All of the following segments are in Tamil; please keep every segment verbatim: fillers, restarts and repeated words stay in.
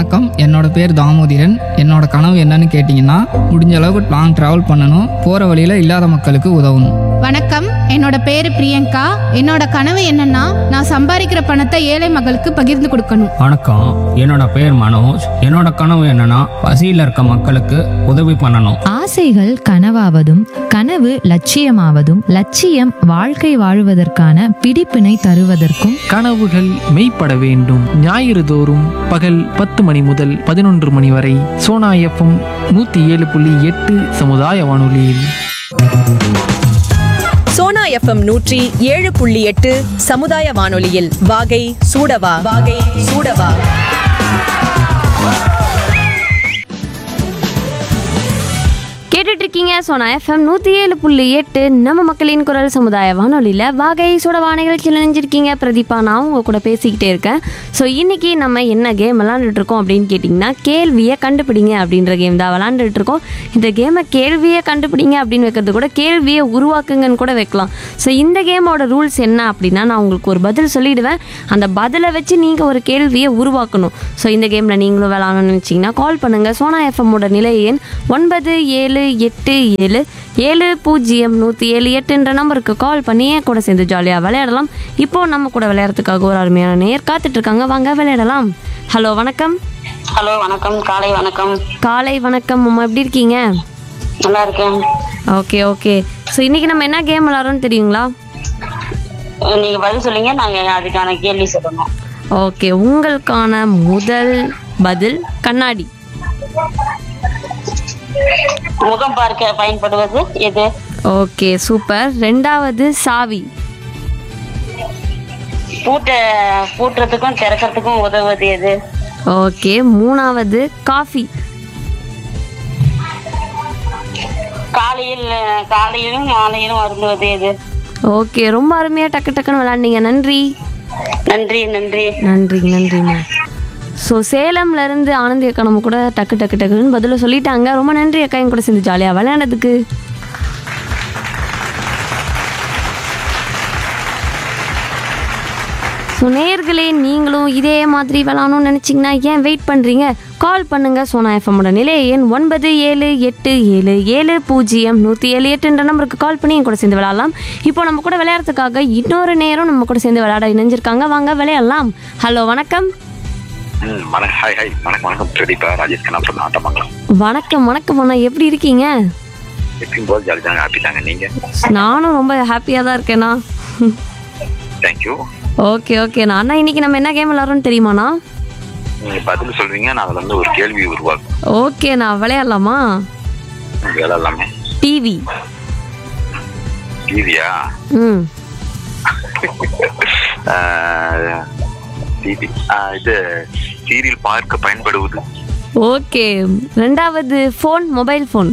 வணக்கம். என்னோட பேர் தாமோதிரன். என்னோட கனவு என்னன்னு கேட்டிங்கன்னா, முடிஞ்ச அளவுக்கு லாங் ட்ராவல் பண்ணணும், போகிற வழியில் இல்லாத மக்களுக்கு உதவணும். வணக்கம், என்னோட பேரு பிரியங்கா. என்னோட கனவு என்னன்னா, நான் சம்பாதிக்கிற பணத்தை ஏழை மக்களுக்கு பகிர்ந்து கொடுக்கணும். வணக்கம், என்னோட பேர் மனோஜ். என்னோட கனவு என்னன்னா, பசியில் இருக்க மக்களுக்கு உதவி பண்ணணும். ஆசைகள் கனவாவதும் கனவு லட்சியமாவதும் லட்சியம் வாழ்க்கை வாழுவதற்கான பிடிப்பினை தருவதற்கும் கனவுகள் மெய்ப்பட வேண்டும். ஞாயிறு தோறும் பகல் பத்து மணி முதல் பதினொன்று மணி வரை சோனா எஃப்எம் நூத்தி ஏழு புள்ளி எட்டு சமுதாய வானொலியில். சோனா எஃப்எம் நூற்றி ஏழு புள்ளி எட்டு சமுதாய வானொலியில் வாகை சூடவா வாகை சூடவா. கேட்டுட்டு இருக்கீங்க சோனா எஃப்எம் நூற்றி ஏழு புள்ளி எட்டு நம்ம மக்களின் குரல் சமுதாய வானொலியில் வாகை சுடவா நிகழ்ச்சியில் நினைஞ்சிருக்கீங்க. பிரதீபா, நான் உங்கள் கூட பேசிக்கிட்டே இருக்கேன். ஸோ இன்றைக்கி நம்ம என்ன கேம் விளாண்டுட்டு இருக்கோம் அப்படின்னு கேட்டிங்கன்னா, கேள்வியை கண்டுபிடிங்க அப்படின்ற கேம் தான் விளாண்டுட்டு இருக்கோம். இந்த கேமை கேள்வியை கண்டுபிடிங்க அப்படின்னு வைக்கிறது கூட கேள்வியை உருவாக்குங்கன்னு கூட வைக்கலாம். ஸோ இந்த கேமோட ரூல்ஸ் என்ன அப்படின்னா, நான் உங்களுக்கு ஒரு பதில் சொல்லிவிடுவேன். அந்த பதிலை வச்சு நீங்கள் ஒரு கேள்வியை உருவாக்கணும். ஸோ இந்த கேமில் நீங்களும் விளாடணும்னு நினச்சிங்கன்னா கால் பண்ணுங்கள். சோனா எஃப்எம்மோட நிலை எண் ஒன்பது ஏழு எட்டு ஏழு ஏழு பூஜ்ஜியம் நூற்றி ஏழு எட்டுன்ற நம்பருக்கு கால் பண்ணி என் கூட சேர்ந்து ஜாலியாக விளையாடலாம். இப்போது நம்ம கூட விளையாடுறதுக்காக ஒரு அருமையான நேர் காத்துட்ருக்காங்க. வாங்க விளையாடலாம். ஹலோ, வணக்கம். ஹலோ, வணக்கம். காலை வணக்கம். காலை வணக்கம் அம்மா, எப்படி இருக்கீங்க? நல்லா இருக்கேன். ஓகே ஓகே ஸோ இன்றைக்கி நம்ம என்ன கேம் விளாட்றோன்னு தெரியுங்களா? நீங்க பதில் சொல்லுங்க, நாங்க அதுக்கான கேள்வி சொல்லணும். ஓகே, உங்களுக்கான முதல் பதில் கண்ணாடி. முகம் பார்க்க பயன்படுவது எது? Okay, super. ரெண்டாவது சாவி. பூட்ட பூட்டுறதுக்கும் திறக்கிறதுக்கும் உதவுவது எது? ஓகே, மூணாவது காஃபி. காலையில் காலையிலும் மாலையிலும் அருந்துவது எது? ஓகே, ரொம்ப அருமையாக டக்கு டக்குன்னு விளாண்டீங்க. நன்றி நன்றி நன்றி நன்றி நன்றிம்மா. ஸோ சேலம்லேருந்து ஆனந்தி அக்கா நம்ம கூட டக்கு டக்கு டக்குன்னு பதில சொல்லிட்டாங்க. ரொம்ப நன்றி அக்கா, என் கூட சேர்ந்து ஜாலியாக விளையாண்டதுக்கு. ஸோ நேயர்களே, நீங்களும் இதே மாதிரி விளாடணும்னு நினச்சிங்கன்னா ஏன் வெயிட் பண்ணுறீங்க? கால் பண்ணுங்கள். சோனா எஃப்எம்மோட நிலைய எண் ஒன்பது ஏழு எட்டு ஏழு ஏழு பூஜ்ஜியம் நூற்றி ஏழு எட்டுன்ற நம்பருக்கு கால் பண்ணி என் கூட சேர்ந்து விளையாடலாம். இப்போ நம்ம கூட விளையாடுறதுக்காக இன்னொரு நேரம் நம்ம கூட சேர்ந்து விளையாட இணைஞ்சிருக்காங்க. வாங்க விளையாடலாம். ஹலோ, வணக்கம். வணக்கம் பிரதீபா, ராஜேஷ் கண்ணா from ஆட்டமங்கலம். வணக்கம் வணக்கம் அண்ணா, எப்படி இருக்கீங்க? எப்பயும் போது ஜாலி தாங்க, ஹாப்பி தாங்க. நீங்க? நானும் ரொம்ப ஹாப்பியாக தான் இருக்கேண்ணா. தேங்க்யூ. ஓகே ஓகேண்ணா. அண்ணா, இன்னைக்கு நம்ம என்ன கேம் விளாட்றோன்னு தெரியுமாண்ணா? நீங்க பதில் சொல்றீங்க, நான் அதுல இருந்து ஒரு கேள்வி உருவாக்கும். ஓகேண்ணா, விளையாடலாமா? விளையாடலாமே. டிவி. டிவியா? ம் டிவி இது சீரியல் பார்க்க பயன்படுவது. ஓகே, ரெண்டாவது ஃபோன், மொபைல் ஃபோன்.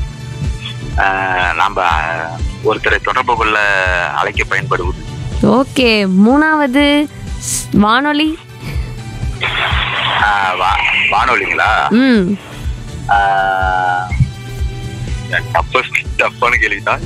நாம ஒருத்தரை தொடர்பு கொள்ள அழைக்க பயன்படுவது. ஓகே, மூணாவது வானொலி. வானொலிங்களா? ம் டப்பான கேள்விதான்.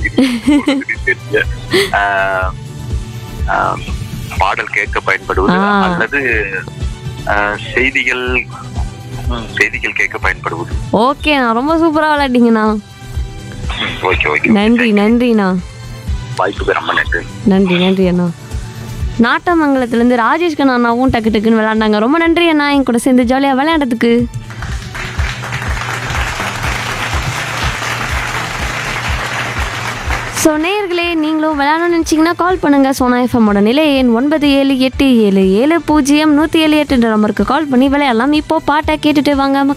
பாடல் கேட்க பயன்படுவது அல்லது செய்திகள் செய்திகள் கேட்க பயன்படுவது. ஓகே, நான் ரொம்ப சூப்பரா விளையாட்டீங்கண்ணா. ஓகே ஓகே நன்றி நன்றிண்ணா. வாய்ப்புக்கு ரொம்ப நன்றி. நன்றி நன்றி அண்ணா. நாட்டமங்கலத்துலேருந்து ராஜேஷ் கண்ணா அண்ணாவும் டக்கு டக்குன்னு விளையாண்டாங்க. ரொம்ப நன்றி அண்ணா, என் கூட சேர்ந்து ஜாலியாக விளையாடுறதுக்கு. ஸோ நேயர்களே, நீங்களும் விளையாடணும்னு நினச்சிங்கன்னா கால் பண்ணுங்கள். சோனா எஃப்எம்மோட நிலை எண் ஒன்பது ஏழு எட்டு ஏழு ஏழு பூஜ்ஜியம் நூற்றி ஏழு எட்டுன்ற நம்பருக்கு கால் பண்ணி விளையாடலாம். இப்போது பாட்டை கேட்டுட்டு வாங்க.